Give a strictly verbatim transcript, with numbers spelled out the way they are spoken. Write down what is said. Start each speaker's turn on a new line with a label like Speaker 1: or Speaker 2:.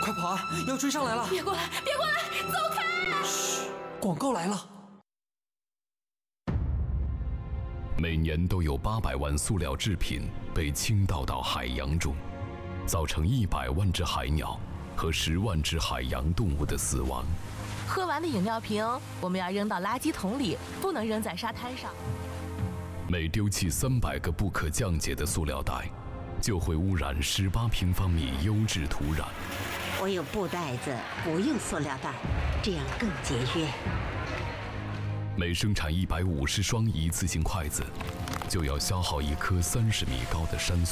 Speaker 1: 快跑啊！要追上来了！
Speaker 2: 别过来，别过来，走开！
Speaker 1: 嘘，广告来了。
Speaker 3: 每年都有八百万塑料制品被倾倒到海洋中，造成一百万只海鸟和十万只海洋动物的死亡。
Speaker 2: 喝完的饮料瓶，我们要扔到垃圾桶里，不能扔在沙滩上。
Speaker 3: 每丢弃三百个不可降解的塑料袋，就会污染十八平方米优质土壤。
Speaker 4: 我有布袋子，不用塑料袋，这样更节约。
Speaker 3: 每生产一百五十双一次性筷子，就要消耗一棵三十米高的杉树。